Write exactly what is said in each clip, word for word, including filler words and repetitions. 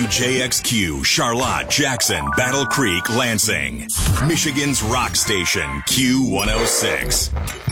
W J X Q, Charlotte, Jackson, Battle Creek, Lansing. Michigan's rock station, Q one oh six.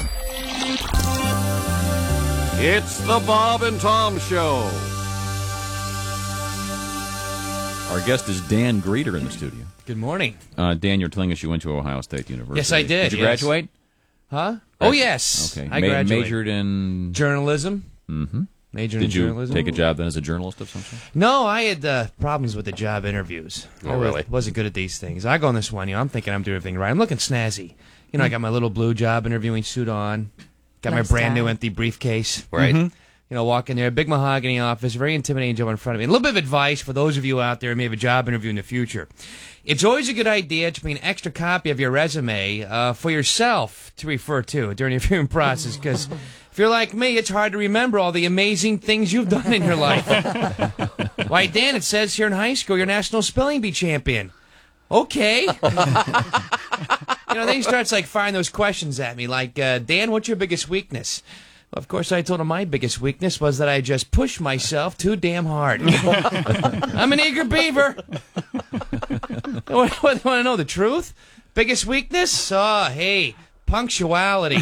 It's the Bob and Tom Show. Our guest is Dan Greeter in the studio. Good morning. Uh, Dan, you're telling us you went to Ohio State University. Yes, I did. Did you yes. graduate? Huh? Oh, yes. Okay. I Ma- graduated. Majored in... Journalism. Mm-hmm. Majored Did in you journalism. take a job then as a journalist of some sort? No, I had uh, problems with the job interviews. Oh, I really? wasn't good at these things. I go on this one, you know, I'm thinking I'm doing everything right. I'm looking snazzy. You know, I got my little blue job interviewing suit on. Got Nice my brand tie. new empty briefcase. Right. Mm-hmm. You know, walk in there, big mahogany office, very intimidating job in front of me. A little bit of advice for those of you out there who may have a job interview in the future. It's always a good idea to bring an extra copy of your resume uh, for yourself to refer to during the interviewing process, because if you're like me, it's hard to remember all the amazing things you've done in your life. Why, Dan, it says here in high school you're national spelling bee champion. Okay. You know, then he starts like firing those questions at me, like, uh, Dan, what's your biggest weakness? Well, of course, I told him my biggest weakness was that I just push myself too damn hard. I'm an eager beaver. What, what, want to know the truth? Biggest weakness? Oh, hey, punctuality.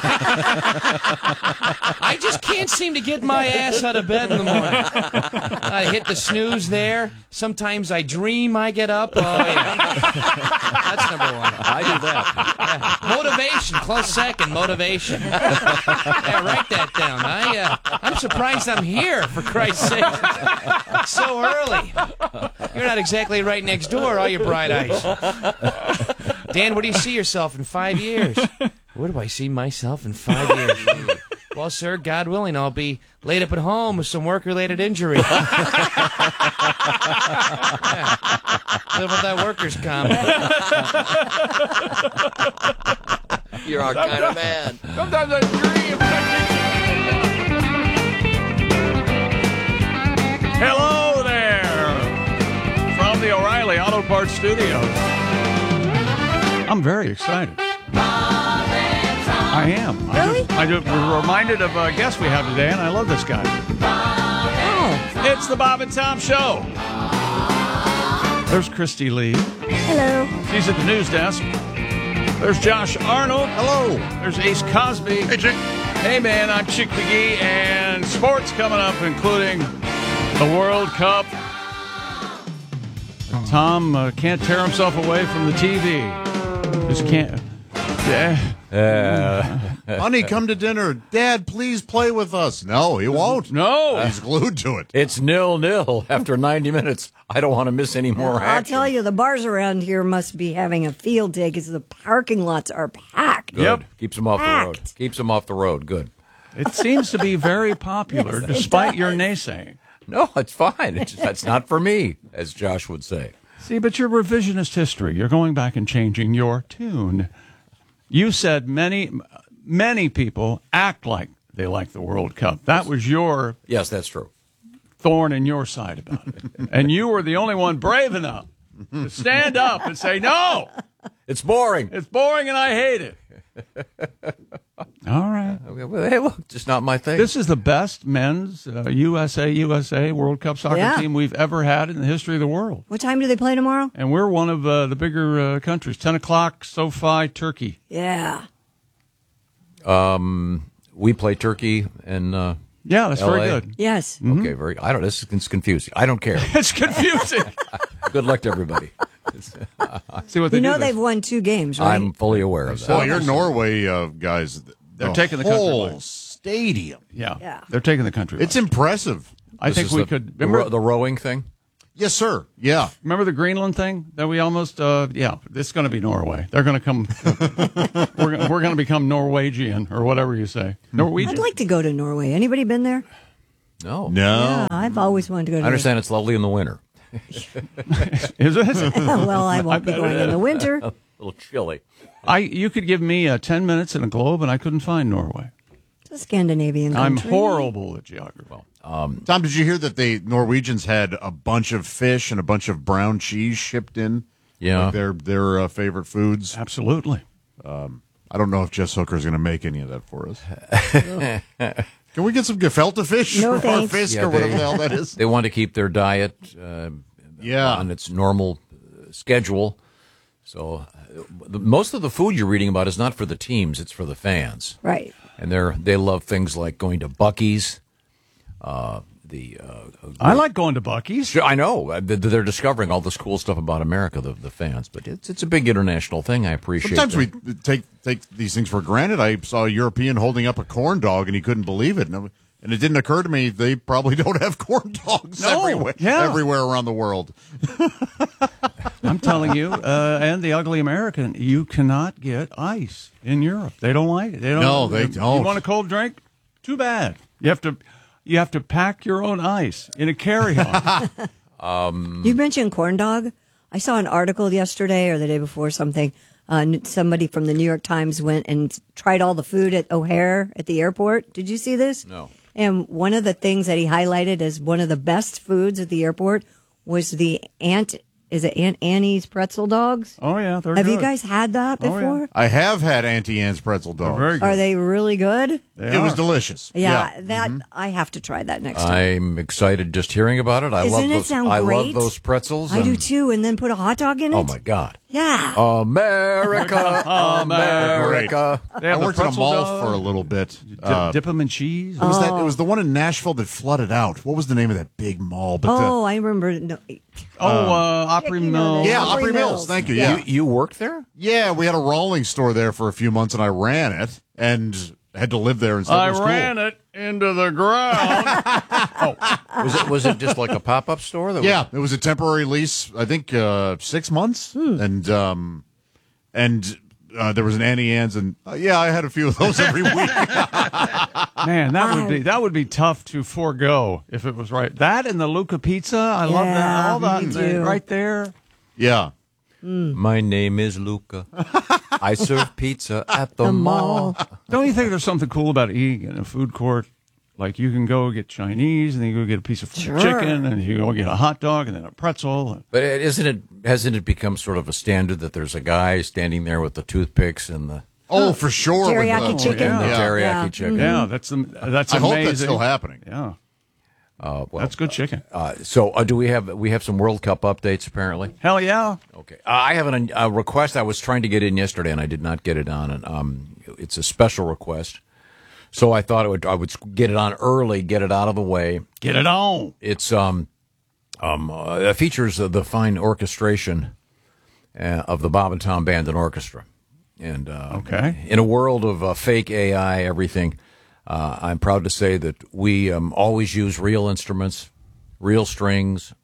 I just can't seem to get my ass out of bed in the morning. I hit the snooze there. Sometimes I dream I get up. Oh, yeah. That's number one. I do that. Yeah. Motivation, close second, motivation. Yeah, write that down. I, uh, I'm surprised I'm here, for Christ's sake. It's so early. You're not exactly right next door, are you, bright eyes? Dan, where do you see yourself in five years? Where do I see myself in five years? Well, sir, God willing, I'll be laid up at home with some work-related injury. Yeah. Live with that workers' comp. You're our kind of man. Sometimes I dream. Hello there from the O'Reilly Auto Parts Studios. I'm very excited. I am. Really? I just, I just was reminded of a guest we have today, and I love this guy. Oh, It's the Bob and Tom Show. There's Christy Lee. hello. She's at the news desk. There's Josh Arnold. Hello. There's Ace Cosby. Hey, Chick. Hey, man, I'm Chick McGee, and sports coming up, including the World Cup. Tom uh, can't tear himself away from the T V. Just can't. Yeah. Honey, come to dinner. Dad, please play with us. No, he won't. No. He's glued to it. It's nil-nil after ninety minutes. I don't want to miss any more I'll action. tell you, the bars around here must be having a field day because the parking lots are packed. Good. Yep. Keeps them off the road. Packed. Keeps them off the road. Good. It seems to be very popular, Yes, it despite your does. naysaying. No, it's fine. It's, that's not for me, as Josh would say. See, but you're revisionist history. You're going back and changing your tune. You said many, many people act like they like the World Cup. That was your Yes, that's true. thorn in your side about it. And you were the only one brave enough to stand up and say, no, It's boring. it's boring and I hate it. All right. Okay, well, hey, look, just not my thing. This is the best men's uh, U S A U S A World Cup soccer Yeah. team we've ever had in the history of the world. What time do they play tomorrow? And we're one of uh, the bigger uh, countries. ten o'clock, SoFi, Turkey. Yeah. um, we play Turkey and uh, Yeah, that's L A? very good. Yes. okay, very. I don't. This is confusing. I don't care. It's confusing. Good luck to everybody. See what they You know do. they've This. won two games, right? I'm fully aware of that. Well, your Norway uh, guys, They're the taking the country whole by- stadium. Yeah. Yeah. They're taking the country. It's by- impressive. I This think is we the, could. the, Remember, ro- the rowing thing. Yes, sir. Yeah. remember the Greenland thing that we almost, uh, yeah, it's going to be Norway. They're going to come, we're, we're going to become Norwegian or whatever you say. Norwegian? I'd like to go to Norway. Anybody been there? No. No. Yeah, I've always wanted to go to I understand it's lovely in the winter. Is it? Norway. Well, I won't be going in the winter. A little chilly. I, you could give me uh, ten minutes in a globe and I couldn't find Norway. It's a Scandinavian I'm country. horrible at geography. Tom, did you hear that the Norwegians had a bunch of fish and a bunch of brown cheese shipped in? Yeah. Like their their uh, favorite foods. Absolutely. I don't know if Jess Hooker's going to make any of that for us. Can we get some gefilte fish No, from our thanks. fish Yeah, or whatever they- the hell that is? They want to keep their diet uh, Yeah. on its normal uh, schedule. So uh, the, most of the food you're reading about is not for the teams; it's for the fans. Right. And they're they love things like going to Buc-ee's. Uh, the uh, I like going to Buc-ee's. Sure, I know Uh, th- they're discovering all this cool stuff about America, the, the fans. But it's it's a big international thing. I appreciate. Sometimes that. we take take these things for granted. I saw a European holding up a corn dog, and he couldn't believe it. And, and it didn't occur to me they probably don't have corn dogs No, everywhere, yeah. everywhere around the world. I'm telling you, uh, and the ugly American, you cannot get ice in Europe. They don't like it. They don't. No, they don't. You want a cold drink? Too bad. You have to, you have to pack your own ice in a carry-on. You mentioned corn dog. I saw an article yesterday or the day before something. Uh, somebody from the New York Times went and tried all the food at O'Hare at the airport. Did you see this? No. And one of the things that he highlighted as one of the best foods at the airport was the Aunt, is it Aunt Annie's pretzel dogs? Oh yeah, they're Have good. you guys had that Oh, yeah. before? I have had Auntie Anne's pretzel They're dogs. very good. Are they really good? They It was are. delicious. Yeah, that I have to try that next time. I'm excited just hearing about it. I Doesn't love it those. sound I love great? those pretzels. I do and- too, and then put a hot dog in it. Oh my God, Yeah. America, America! They I have the worked in a pretzel mall dog. for a little bit. Dip, Uh, dip them in cheese. it was that. It was the one in Nashville that flooded out. What was the name of that big mall? But the- Oh, I remember. No, Oh, uh, Opry Chicken Mill. on it. yeah, Opry Opry Mills. Mills. Thank you. Yeah. Yeah. You, you work there? Yeah, we had a rolling store there for a few months, and I ran it and had to live there instead. I it was ran cool. it into the ground. Was it was it just like a pop up store? That was- Yeah, it was a temporary lease. I think uh, six months, and um, and uh, there was an Annie Ann's, and uh, yeah, I had a few of those every week. Man, that would be that would be tough to forego if it was right. That and the Luca Pizza, I love that. Yeah, All that me thing too. right there. Yeah, My name is Luca. I serve pizza at the, mall. Don't you think there's something cool about eating in a food court? Like you can go get Chinese, and then you go get a piece of fried Sure. chicken, and you go get a hot dog, and then a pretzel. But it, isn't it? Hasn't it become sort of a standard that there's a guy standing there with the toothpicks and the, oh for sure. with Teriyaki the- chicken. yeah. the Yeah. teriyaki Yeah. chicken? Yeah, that's the that's I hope amazing. that's still happening. Yeah, Uh, well, that's good chicken. Uh, so, uh, do we have we have some World Cup updates? Apparently. Hell yeah. Okay. Uh, I have an, a request I was trying to get in yesterday, and I did not get it on. And um, it's a special request, so I thought it would, I would get it on early, get it out of the way. Get it on. It's um, um, uh, it features uh, the fine orchestration uh, of the Bob and Tom Band and Orchestra, and uh, Okay. in a world of uh, fake A I, everything. Uh, I'm proud to say that we um, always use real instruments, real strings,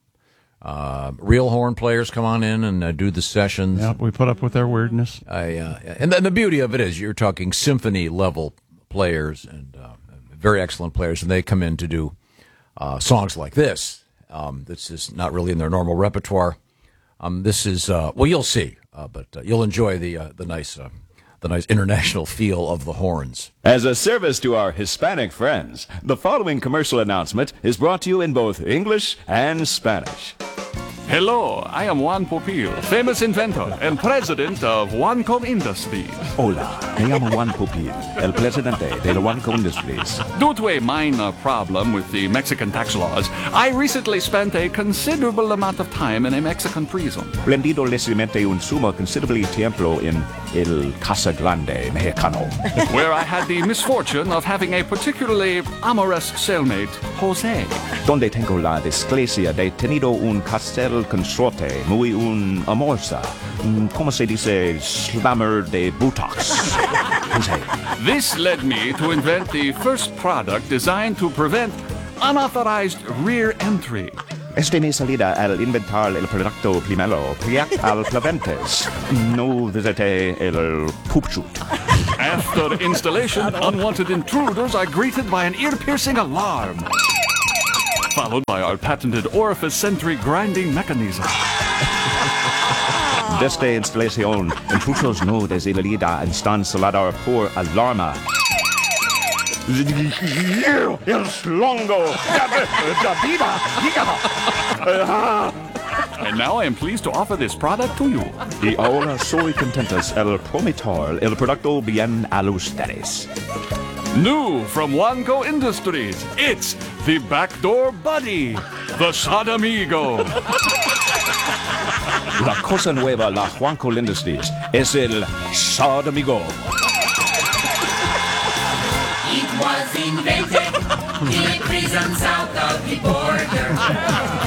uh, real horn players come on in and uh, do the sessions. Yep, we put up with their weirdness. I, uh, and then the beauty of it is you're talking symphony level players and uh, very excellent players, and they come in to do uh, songs like this. Um, this is not really in their normal repertoire. Um, this is uh, well, you'll see, uh, but uh, you'll enjoy the uh, the nice uh, the nice international feel of the horns. As a service to our Hispanic friends, the following commercial announcement is brought to you in both English and Spanish. Hello, I am Juan Popil, famous inventor and president of OneCom Industries. Hola, me llamo Juan Pupil, el presidente de la OneCo Industries. Due to a minor problem with the Mexican tax laws, I recently spent a considerable amount of time in a Mexican prison. Prendido recientemente un sumo considerable tiempo en el Casa Grande Mexicano. Where I had the misfortune of having a particularly amorous cellmate, Jose. Donde tengo la desgracia de tenido un castel consorte muy un amorza. Mm, ¿Cómo se dice? Slammer de buttocks. Jose. This led me to invent the first product designed to prevent unauthorized rear entry. Este mi salida al inventar el producto primero, priac al plaventes. No visite el poop shoot. After installation, unwanted intruders are greeted by an ear-piercing alarm, followed by our patented orifice sentry grinding mechanism. Desde instalación, intrusos no desilida están salada por alarma. El slongo da vida. And now I am pleased to offer this product to you. Y ahora soy contentos el prometer el producto bien a ustedes. New from OneCo Industries, it's the Backdoor Buddy, the Sodomigo. La cosa nueva La Juanco Industries es el Sodomigo. It was invented in a prison south of the border.